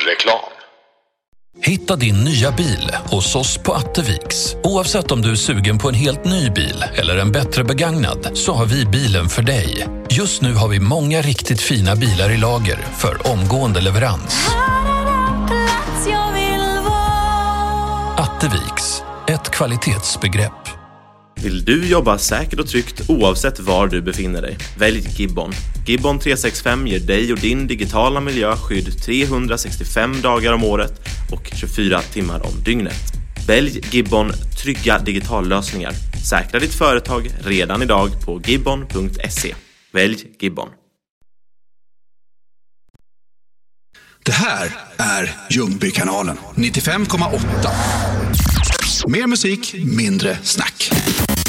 Reklam. Hitta din nya bil hos oss på Atteviks. Oavsett om du är sugen på en helt ny bil eller en bättre begagnad, så har vi bilen för dig. Just nu har vi många riktigt fina bilar i lager för omgående leverans. Atteviks, ett kvalitetsbegrepp. Vill du jobba säkert och tryggt oavsett var du befinner dig? Välj Gibbon. Gibbon 365 ger dig och din digitala miljö skydd 365 dagar om året och 24 timmar om dygnet. Välj Gibbon trygga digitallösningar. Säkra ditt företag redan idag på gibbon.se. Välj Gibbon. Det här är Ljungbykanalen 95,8. Mer musik, mindre snack.